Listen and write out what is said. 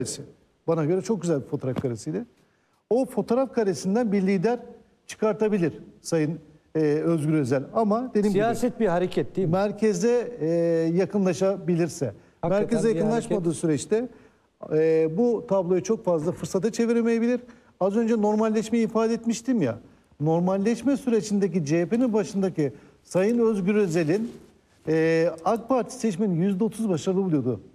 karesi. Bana göre çok güzel bir fotoğraf karesiydi. O fotoğraf karesinden bir lider çıkartabilir Sayın Özgür Özel. Ama dediğim siyaset gibi bir hareket değil mi? merkeze yakınlaşabilirse, Hakikaten merkeze bir yakınlaşmadığı hareket. süreçte bu tabloyu çok fazla fırsata çeviremeyebilir. Az önce normalleşmeyi ifade etmiştim ya. Normalleşme sürecindeki CHP'nin başındaki Sayın Özgür Özel'in AK Parti seçmenin %30 başarılı buluyordu.